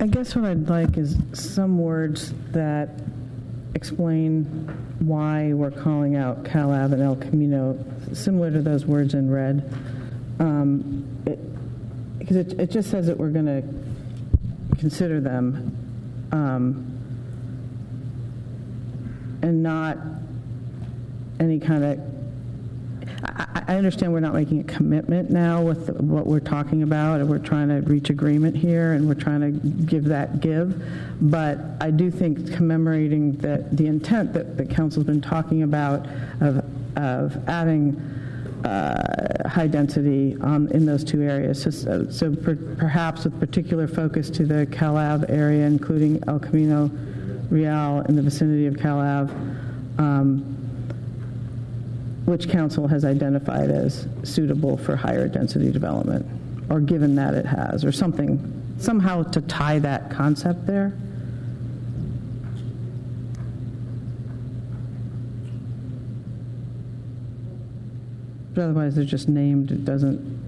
I guess what I'd like is some words that explain why we're calling out Cal Ave and El Camino, similar to those words in red. Because it just says that we're going to consider them and not any kind of... I understand we're not making a commitment now with what we're talking about, and we're trying to reach agreement here, and we're trying to give, but I do think commemorating the intent that the council's been talking about of adding high density in those two areas. So perhaps with particular focus to the Cal Ave area, including El Camino Real in the vicinity of Cal Ave, which council has identified as suitable for higher density development, or given that it has, or something, somehow to tie that concept there. But otherwise, they're just named. It doesn't